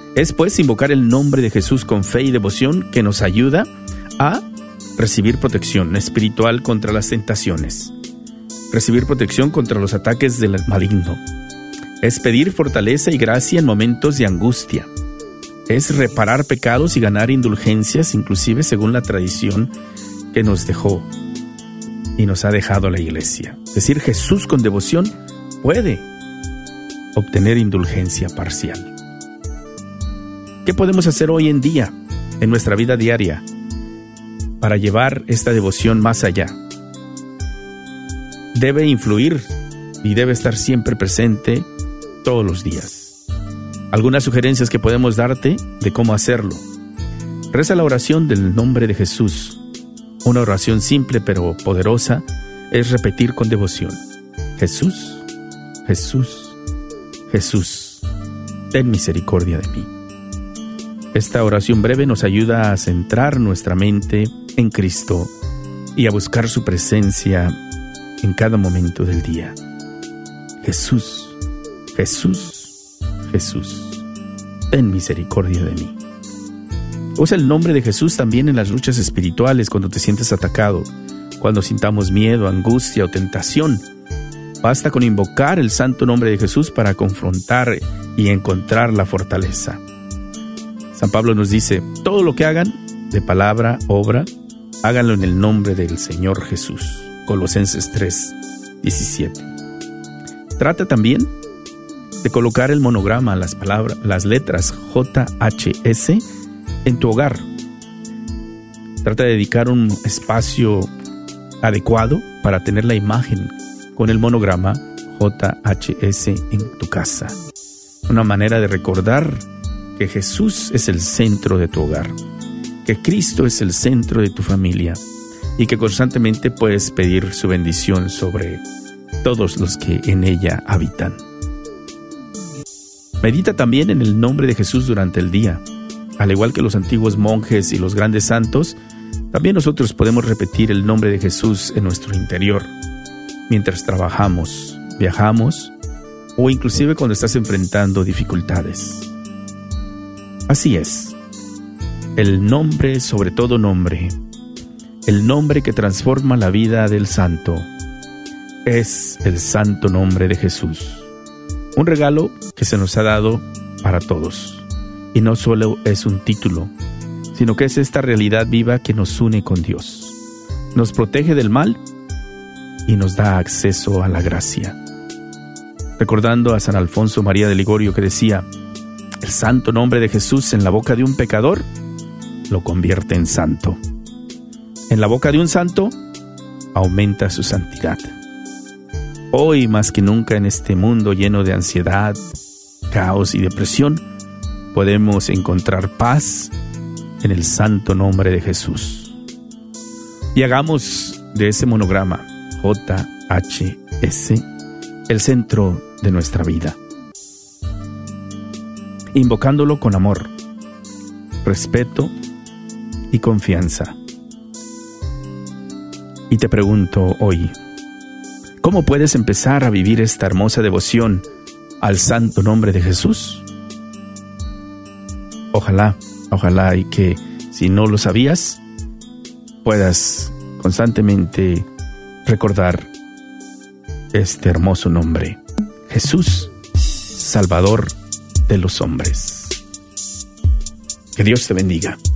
Es pues invocar el nombre de Jesús con fe y devoción que nos ayuda a recibir protección espiritual contra las tentaciones, recibir protección contra los ataques del maligno. Es pedir fortaleza y gracia en momentos de angustia. Es reparar pecados y ganar indulgencias, inclusive según la tradición que nos dejó y nos ha dejado la Iglesia. Decir Jesús con devoción puede obtener indulgencia parcial. ¿Qué podemos hacer hoy en día en nuestra vida diaria para llevar esta devoción más allá? Debe influir y debe estar siempre presente todos los días. Algunas sugerencias que podemos darte de cómo hacerlo. Reza la oración del nombre de Jesús. Una oración simple pero poderosa es repetir con devoción: Jesús, Jesús, Jesús, ten misericordia de mí. Esta oración breve nos ayuda a centrar nuestra mente en Cristo y a buscar su presencia en cada momento del día. Jesús, Jesús, Jesús, ten misericordia de mí. Usa el nombre de Jesús también en las luchas espirituales cuando te sientes atacado, cuando sintamos miedo, angustia o tentación. Basta con invocar el santo nombre de Jesús para confrontar y encontrar la fortaleza. San Pablo nos dice: todo lo que hagan, de palabra, obra, háganlo en el nombre del Señor Jesús. Colosenses 3:17. Trata también de colocar el monograma, las letras JHS en tu hogar. Trata de dedicar un espacio adecuado para tener la imagen con el monograma JHS en tu casa. Una manera de recordar que Jesús es el centro de tu hogar, que Cristo es el centro de tu familia y que constantemente puedes pedir su bendición sobre todos los que en ella habitan. Medita también en el nombre de Jesús durante el día. Al igual que los antiguos monjes y los grandes santos, también nosotros podemos repetir el nombre de Jesús en nuestro interior, mientras trabajamos, viajamos o inclusive cuando estás enfrentando dificultades. Así es, el nombre sobre todo nombre, el nombre que transforma la vida del santo, es el santo nombre de Jesús. Un regalo que se nos ha dado para todos. Y no solo es un título, sino que es esta realidad viva que nos une con Dios. Nos protege del mal y nos da acceso a la gracia. Recordando a San Alfonso María de Ligorio que decía: el santo nombre de Jesús en la boca de un pecador lo convierte en santo. En la boca de un santo aumenta su santidad. Hoy más que nunca en este mundo lleno de ansiedad, caos y depresión, podemos encontrar paz en el santo nombre de Jesús. Y hagamos de ese monograma JHS el centro de nuestra vida, invocándolo con amor, respeto y confianza. Y te pregunto hoy, ¿cómo puedes empezar a vivir esta hermosa devoción al santo nombre de Jesús? Ojalá y que si no lo sabías, puedas constantemente recordar este hermoso nombre: Jesús, Salvador de los hombres. Que Dios te bendiga.